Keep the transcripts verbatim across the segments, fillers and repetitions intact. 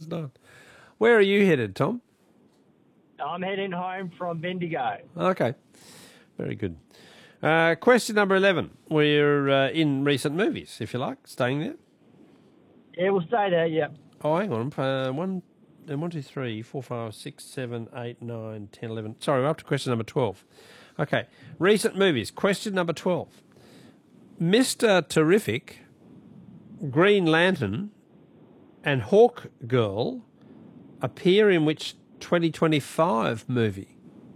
it's not. Where are you headed, Tom? I'm heading home from Bendigo. Okay, very good. Uh, question number eleven. We're uh, in recent movies, if you like, staying there. Yeah, we'll stay there, yeah. Oh, hang on. Uh, one, uh, one, two, three, four, five, six, seven, eight, nine, ten, eleven. Sorry, we're up to question number twelve. Okay, recent movies. Question number twelve. Mister Terrific, Green Lantern, and Hawk Girl appear in which twenty twenty-five movie?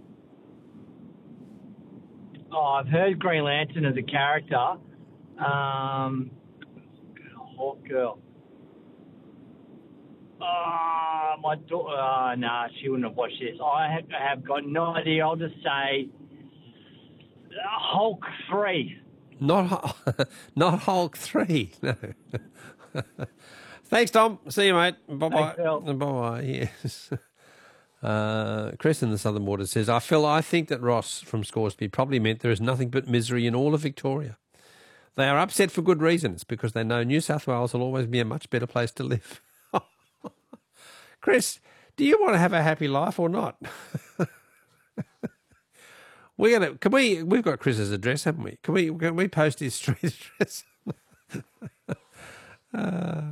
Oh, I've heard Green Lantern as a character. Um, Hawk Girl. Oh, my daughter. Oh, no, she wouldn't have watched this. I have, I have got no idea. I'll just say uh, Hulk three. Not not Hulk three, no. Thanks, Tom. See you, mate. Bye-bye. Bye-bye, yes. Uh, Chris in the Southern Waters says, I feel I think that Ross from Scoresby probably meant there is nothing but misery in all of Victoria. They are upset for good reasons because they know New South Wales will always be a much better place to live. Chris, do you want to have a happy life or not? We're gonna. Can we? We've got Chris's address, haven't we? Can we? Can we post his street address? uh,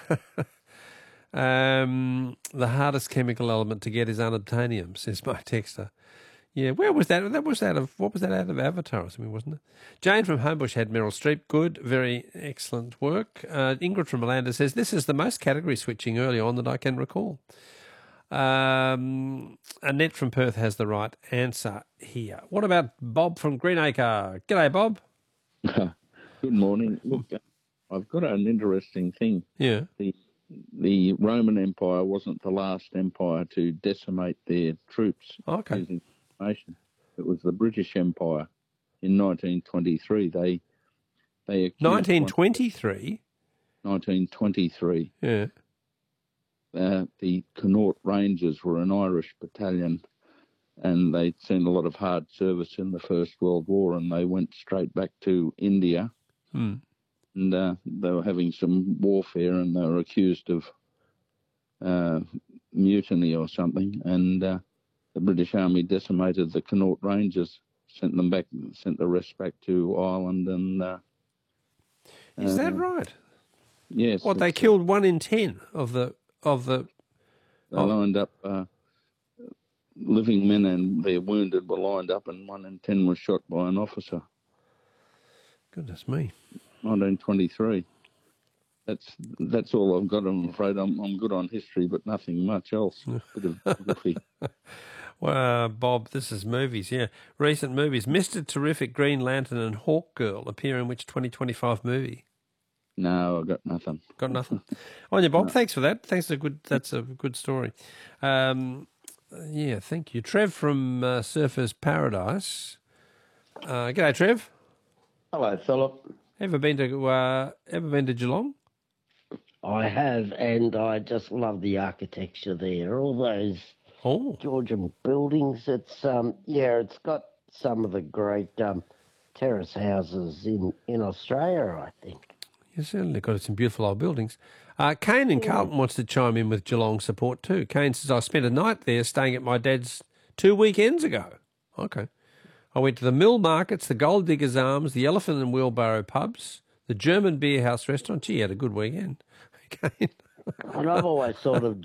um, the hardest chemical element to get is unobtainium, says my texter. Yeah, where was that? That was out of what was that out of Avatar or something, wasn't it? Jane from Homebush had Meryl Streep. Good, very excellent work. Uh, Ingrid from Melanda says this is the most category switching early on that I can recall. Um, Annette from Perth has the right answer here. What about Bob from Greenacre? G'day, Bob. Good morning. Look, I've got an interesting thing. Yeah. The the Roman Empire wasn't the last empire to decimate their troops okay. using information. It was the British Empire in nineteen twenty-three. They they nineteen twenty-three. nineteen twenty-three. Yeah. Uh, the Connaught Rangers were an Irish battalion, and they'd seen a lot of hard service in the First World War, and they went straight back to India. Hmm. And uh, they were having some warfare, and they were accused of uh, mutiny or something. And uh, the British Army decimated the Connaught Rangers, sent them back, sent the rest back to Ireland. And uh, is that uh, right? Yes. What, they killed one in ten of the of the. They lined up. Uh, living men and their wounded were lined up, and one in ten was shot by an officer. Goodness me. nineteen twenty-three. That's that's all I've got. I'm afraid I'm I'm good on history, but nothing much else. Bit of geography. Well, uh, Bob, this is movies. Yeah, recent movies. Mister Terrific, Green Lantern, and Hawk Girl appear in which twenty twenty-five movie? No, I've got nothing. Got nothing. On you, Bob. No. Thanks for that. Thanks for a good. That's a good story. Um, yeah, thank you, Trev from uh, Surfers Paradise. Uh, g'day, Trev. Hello, Philip. Ever been to uh, Ever been to Geelong? I have, and I just love the architecture there. All those oh. Georgian buildings. It's um, yeah, it's got some of the great um, terrace houses in, in Australia, I think. You certainly got some beautiful old buildings. Uh, Kane in Carlton wants to chime in with Geelong support too. Kane says, I spent a night there staying at my dad's two weekends ago. Okay. I went to the Mill Markets, the Gold Diggers Arms, the Elephant and Wheelbarrow pubs, the German Beer House restaurant. Gee, had a good weekend. Kane. And I've always thought of